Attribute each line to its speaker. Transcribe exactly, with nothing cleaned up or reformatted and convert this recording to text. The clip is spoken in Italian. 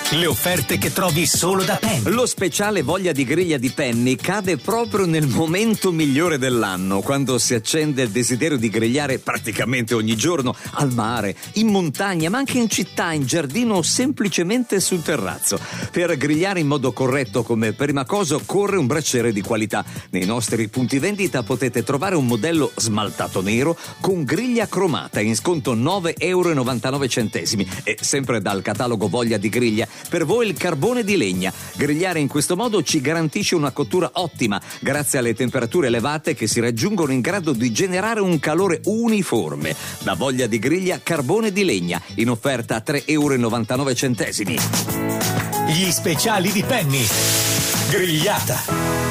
Speaker 1: Le offerte che trovi solo da Penny.
Speaker 2: Lo speciale voglia di griglia di Penny cade proprio nel momento migliore dell'anno, quando si accende il desiderio di grigliare praticamente ogni giorno, al mare, in montagna, ma anche in città, in giardino o semplicemente sul terrazzo. Per grigliare in modo corretto, come prima cosa, occorre un braciere di qualità. Nei nostri punti vendita potete trovare un modello smaltato nero con griglia cromata in sconto nove virgola novantanove euro e sempre dal catalogo Voglia di Griglia per voi il carbone di legna. Grigliare in questo modo ci garantisce una cottura ottima grazie alle temperature elevate che si raggiungono in grado di generare un calore uniforme. Da Voglia di Griglia carbone di legna in offerta a tre virgola novantanove euro.
Speaker 1: Gli speciali di Penny. Grigliata.